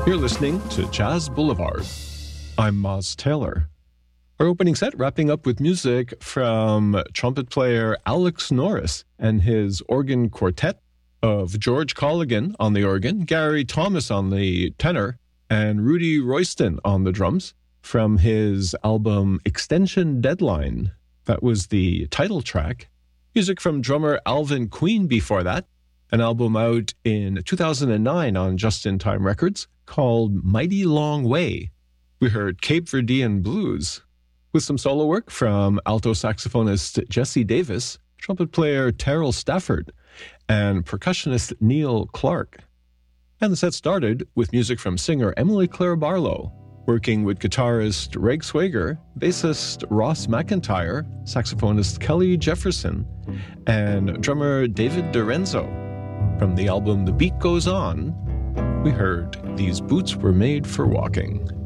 You're listening to Jazz Boulevard. I'm Moz Taylor. Our opening set wrapping up with music from trumpet player Alex Norris and his organ quartet of George Colligan on the organ, Gary Thomas on the tenor, and Rudy Royston on the drums from his album Extension Deadline. That was the title track. Music from drummer Alvin Queen before that, an album out in 2009 on Just In Time Records called Mighty Long Way. We heard Cape Verdean Blues with some solo work from alto saxophonist Jesse Davis, trumpet player Terrell Stafford, and percussionist Neil Clark. And the set started with music from singer Emily Claire Barlow, working with guitarist Reg Swager, bassist Ross McIntyre, saxophonist Kelly Jefferson, and drummer David DiRenzo. From the album The Beat Goes On, we heard These Boots Were Made for Walking.